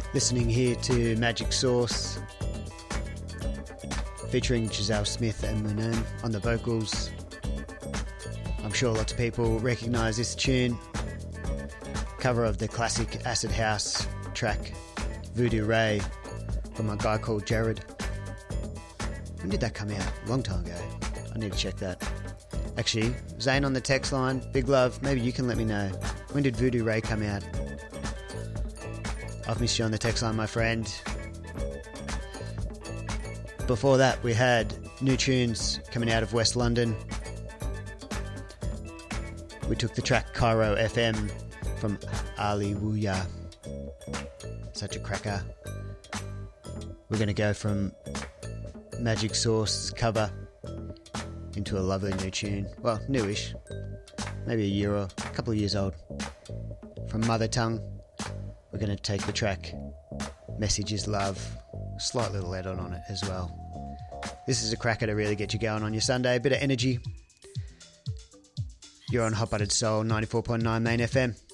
Listening here to Magic Source featuring Giselle Smith and Moonam on the vocals. I'm sure lots of people recognise this tune. Cover of the classic Acid House track Voodoo Ray from a guy called Jared. When did that come out? A long time ago. I need to check that. Actually, Zane on the text line, big love, maybe you can let me know. When did Voodoo Ray come out? I've missed you on the text line, my friend. Before that, we had new tunes coming out of West London. We took the track Cairo FM from Ali Wuya. Such a cracker. We're going to go from Magic Source's cover into a lovely new tune. Well, newish. Maybe a year or a couple of years old. From Mother Tongue, we're going to take the track Message is Love. Slight little add-on on it as well. This is a cracker to really get you going on your Sunday. A bit of energy. You're on Hot Buttered Soul 94.9 Main FM.